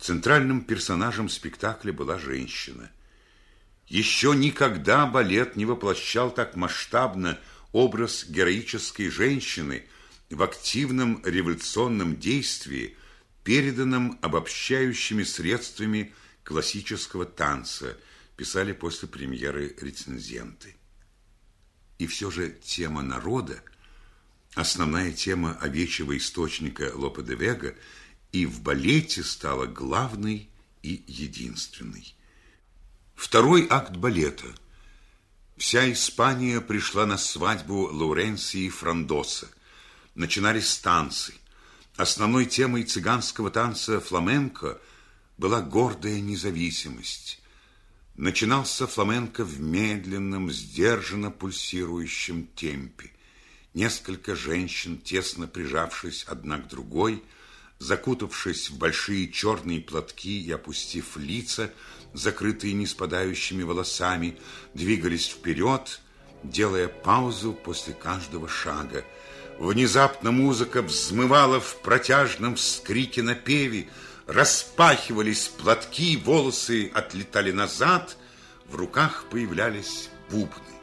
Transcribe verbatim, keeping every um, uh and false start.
Центральным персонажем спектакля была женщина. Еще никогда балет не воплощал так масштабно образ героической женщины в активном революционном действии, переданном обобщающими средствами классического танца, писали после премьеры рецензенты. И все же тема народа, основная тема овечьего источника Лопе де Вега, и в балете стала главной и единственной. Второй акт балета. Вся Испания пришла на свадьбу Лауренции Франдоса. Начинались танцы. Основной темой цыганского танца фламенко была гордая независимость. Начинался фламенко в медленном, сдержанно пульсирующем темпе. Несколько женщин, тесно прижавшись одна к другой, закутавшись в большие черные платки и опустив лица, закрытые неспадающими волосами, двигались вперед, делая паузу после каждого шага. Внезапно музыка взмывала в протяжном вскрике напеве, распахивались платки, волосы отлетали назад, в руках появлялись бубны.